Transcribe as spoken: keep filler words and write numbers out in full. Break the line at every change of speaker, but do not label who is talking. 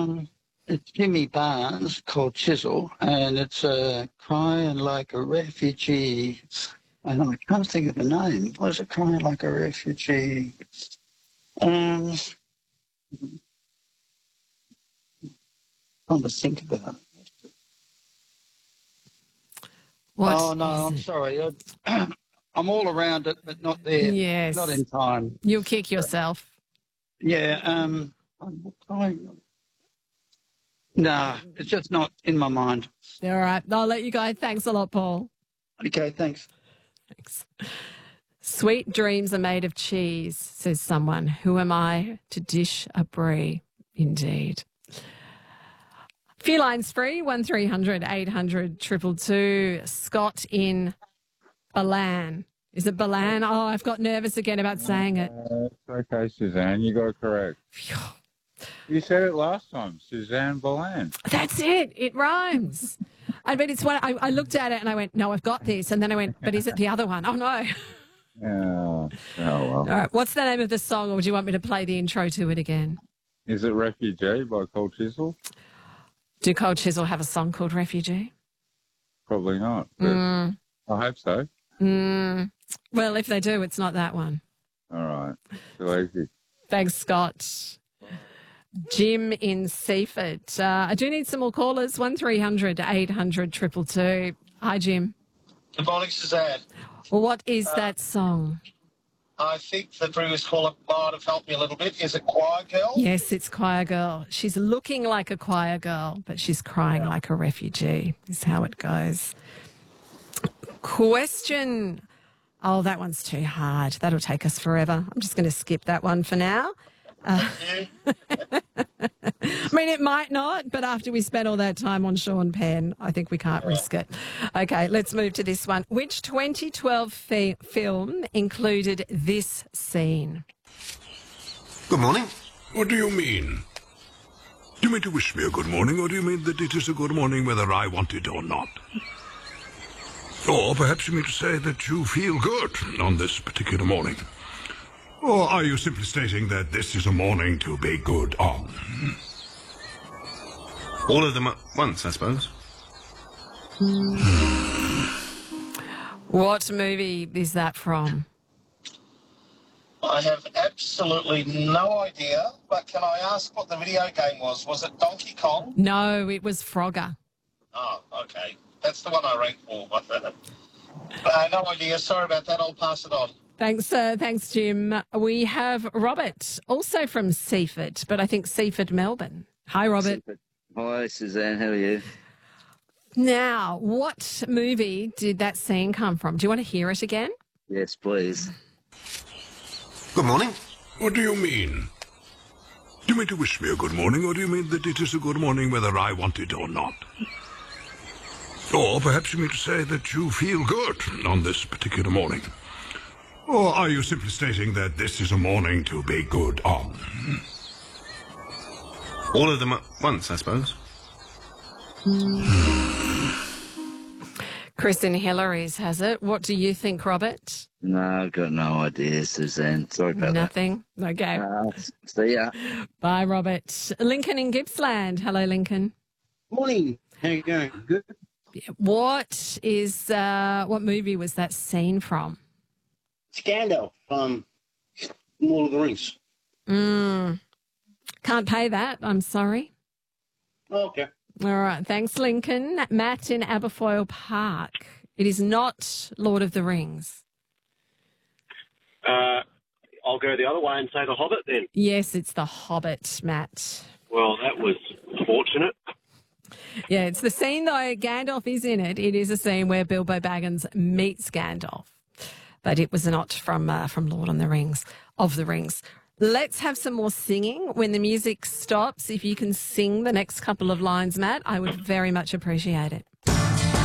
Um, it's Jimmy Barnes called Chisel, and it's uh, Crying Like a Refugee. And I can't think of the name. Was it Crying Like a Refugee? Um, trying to think about it.
What
oh, no, I'm
is it?
sorry. I, I'm all around it, but not there.
Yes.
Not in time.
You'll kick yourself.
Yeah. Um, I, nah, it's just not in my mind.
All right. I'll let you go. Thanks a lot, Paul.
Okay, thanks.
Thanks. Sweet dreams are made of cheese, says someone. Who am I to dish a brie? Indeed. Few lines free, one three hundred eight hundred two two two. Scott in Balan. Is it Balan? Oh, I've got nervous again about saying it.
Uh, it's okay, Suzanne. You got it correct.
Phew.
You said it last time, Suzanne Balan.
That's it. It rhymes. I mean, it's what I, I looked at it and I went, no, I've got this. And then I went, but is it the other one? Oh, no.
Oh, oh well.
All right. What's the name of the song, or would you want me to play the intro to it again?
Is it Refugee by Cold Chisel?
Do Cold Chisel have a song called Refugee?
Probably not. But
Mm.
I hope so.
Mm. Well, if they do, it's not that one.
All right. Too easy.
Thanks, Scott. Jim in Seaford. Uh, I do need some more callers. one three hundred eight hundred two two two. Hi, Jim.
Good morning, Suzanne.
Well, what is
Uh,
that song?
I think the previous caller might have helped me a little bit. Is it Choir Girl?
Yes, it's Choir Girl. She's looking like a choir girl, but she's crying like a refugee, is how it goes. Question. Oh, that one's too hard. That'll take us forever. I'm just going to skip that one for now. Uh, I mean, it might not, but after we spent all that time on Sean Penn, I think we can't risk it. Okay, let's move to this one. Which twenty twelve fi- film included this scene?
Good morning.
What do you mean? Do you mean to wish me a good morning, or do you mean that it is a good morning whether I want it or not? Or perhaps you mean to say that you feel good on this particular morning? Or are you simply stating that this is a morning to be good on?
All of them at once, I suppose.
What movie is that from?
I have absolutely no idea, but can I ask what the video game was? Was it Donkey Kong?
No, it was Frogger.
Oh, okay. That's the one I ranked for. uh, no idea. Sorry about that. I'll pass it on.
Thanks, uh, thanks, Jim. We have Robert, also from Seaford, but I think Seaford, Melbourne. Hi, Robert.
Hi, Suzanne. How are you?
Now, what movie did that scene come from? Do you want to hear it again?
Yes, please.
Good morning.
What do you mean? Do you mean to wish me a good morning, or do you mean that it is a good morning whether I want it or not? Or perhaps you mean to say that you feel good on this particular morning? Or are you simply stating that this is a morning to be good on?
All of them at once, I suppose.
Chris in Hillary's has it. What do you think, Robert?
No, I've got no idea, Suzanne. Sorry about
Nothing? Okay.
that. Uh, see ya.
Bye, Robert. Lincoln in Gippsland. Hello, Lincoln.
Morning. How you going? Good.
What is, uh, what movie was that scene from?
It's Gandalf from Lord of the Rings.
Mm. Can't pay that. I'm sorry.
Okay.
All right. Thanks, Lincoln. Matt in Aberfoyle Park. It is not Lord of the Rings.
Uh, I'll go the other way and say The Hobbit then.
Yes, it's The Hobbit, Matt.
Well, that was fortunate.
Yeah, it's the scene, though, Gandalf is in it. It is a scene where Bilbo Baggins meets Gandalf. But it was not from uh, from Lord of the Rings, of the Rings. Let's have some more singing. When the music stops, if you can sing the next couple of lines, Matt, I would very much appreciate it.